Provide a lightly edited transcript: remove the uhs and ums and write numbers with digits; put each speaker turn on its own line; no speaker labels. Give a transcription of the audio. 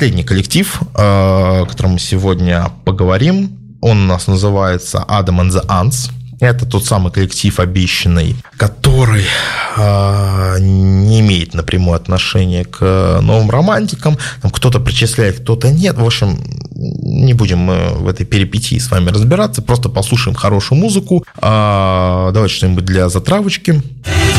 последний коллектив, о котором мы сегодня поговорим, он у нас называется Adam and the Ants. Это тот самый коллектив обещанный, который не имеет напрямую отношения к новым романтикам. Там кто-то причисляет, кто-то нет. В общем, не будем мы в этой перипетии с вами разбираться. Просто послушаем хорошую музыку. Давайте что-нибудь для затравочки.